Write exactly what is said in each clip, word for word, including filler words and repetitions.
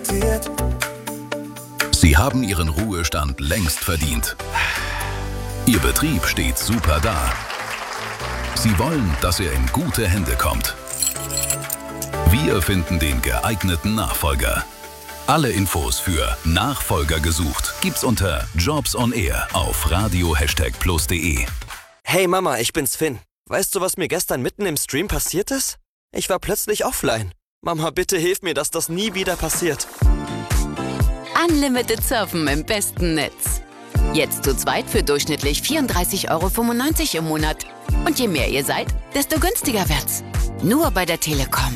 reflektiert. Sie haben Ihren Ruhestand längst verdient. Ihr Betrieb steht super da. Sie wollen, dass er in gute Hände kommt. Wir finden den geeigneten Nachfolger. Alle Infos für Nachfolger gesucht gibt's unter Jobs on Air auf radio plus de. Hey Mama, ich bin's Finn. Weißt du, was mir gestern mitten im Stream passiert ist? Ich war plötzlich offline. Mama, bitte hilf mir, dass das nie wieder passiert. Unlimited Surfen im besten Netz. Jetzt zu zweit für durchschnittlich vierunddreißig Euro fünfundneunzig im Monat. Und je mehr ihr seid, desto günstiger wird's. Nur bei der Telekom.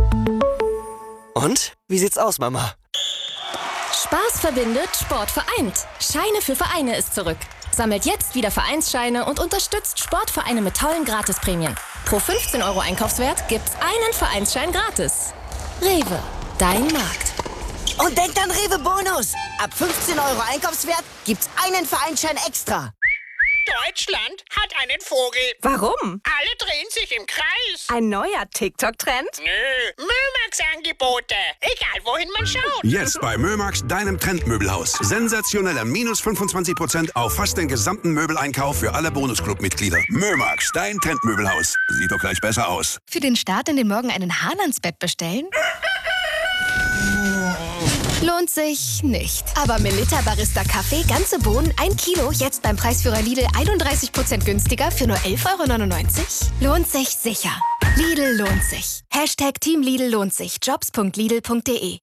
Und? Wie sieht's aus, Mama? Spaß verbindet, Sport vereint. Scheine für Vereine ist zurück. Sammelt jetzt wieder Vereinsscheine und unterstützt Sportvereine mit tollen Gratisprämien. Pro fünfzehn Euro Einkaufswert gibt's einen Vereinsschein gratis. Rewe, dein Markt. Und denkt an Rewe Bonus. Ab fünfzehn Euro Einkaufswert gibt's einen Vereinsschein extra. Deutschland hat einen Vogel. Warum? Alle drehen sich im Kreis. Ein neuer TikTok-Trend? Nö, Mömax-Angebote. Egal, wohin man schaut. Jetzt bei Mömax, deinem Trendmöbelhaus. Sensationeller minus fünfundzwanzig Prozent auf fast den gesamten Möbeleinkauf für alle Bonusclub-Mitglieder. Mömax, dein Trendmöbelhaus. Sieht doch gleich besser aus. Für den Start in den Morgen einen Hahn ans Bett bestellen? Lohnt sich nicht. Aber Melitta Barista Kaffee, ganze Bohnen, ein Kilo, jetzt beim Preisführer Lidl einunddreißig Prozent günstiger für nur elf Euro neunundneunzig? Lohnt sich sicher. Lidl lohnt sich. Hashtag Team Lidl lohnt sich. jobs punkt lidl punkt de.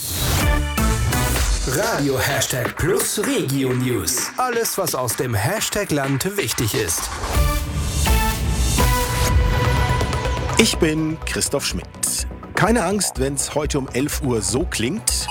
Radio Hashtag Plus Regio News. Alles, was aus dem Hashtag-Land wichtig ist. Ich bin Christoph Schmidt. Keine Angst, wenn es heute um elf Uhr so klingt.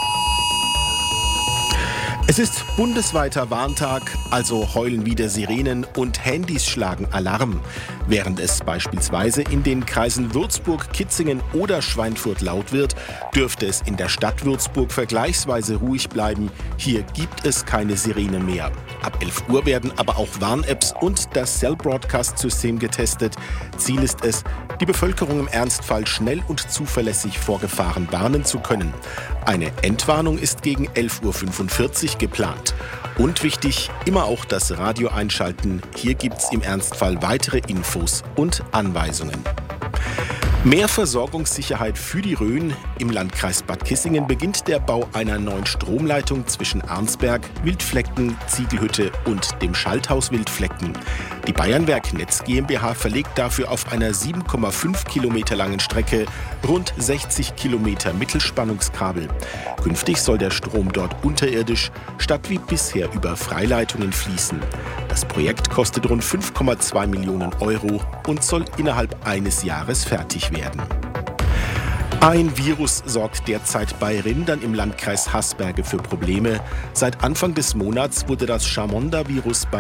Es ist bundesweiter Warntag, also heulen wieder Sirenen und Handys schlagen Alarm. Während es beispielsweise in den Kreisen Würzburg, Kitzingen oder Schweinfurt laut wird, dürfte es in der Stadt Würzburg vergleichsweise ruhig bleiben. Hier gibt es keine Sirene mehr. Ab elf Uhr werden aber auch Warn-Apps und das Cell-Broadcast-System getestet. Ziel ist es, die Bevölkerung im Ernstfall schnell und zuverlässig vor Gefahren warnen zu können. Eine Entwarnung ist gegen elf Uhr fünfundvierzig geplant. Und wichtig, immer auch das Radio einschalten. Hier gibt's im Ernstfall weitere Infos und Anweisungen. Mehr Versorgungssicherheit für die Rhön. Im Landkreis Bad Kissingen beginnt der Bau einer neuen Stromleitung zwischen Arnsberg, Wildflecken, Ziegelhütte und dem Schalthaus Wildflecken. Die Bayernwerk Netz GmbH verlegt dafür auf einer sieben Komma fünf Kilometer langen Strecke rund sechzig Kilometer Mittelspannungskabel. Künftig soll der Strom dort unterirdisch statt wie bisher über Freileitungen fließen. Das Projekt kostet rund fünf Komma zwei Millionen Euro und soll innerhalb eines Jahres fertig werden. Ein Virus sorgt derzeit bei Rindern im Landkreis Haßberge für Probleme. Seit Anfang des Monats wurde das Chamonda-Virus bei